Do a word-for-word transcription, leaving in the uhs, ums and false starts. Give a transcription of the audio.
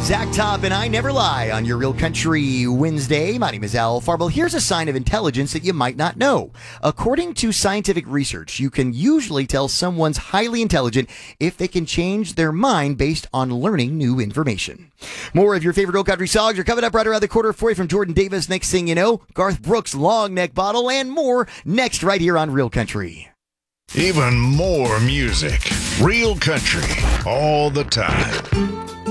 Zach Top and I Never Lie on your Real Country Wednesday. My name is Al Farble. Here's a sign of intelligence that you might not know. According to scientific research, you can usually tell someone's highly intelligent if they can change their mind based on learning new information. More of your favorite Real Country songs are coming up right around the corner for you from Jordan Davis. Next thing you know, Garth Brooks' Long Neck Bottle and more next right here on Real Country. Even more music. Real Country all the time.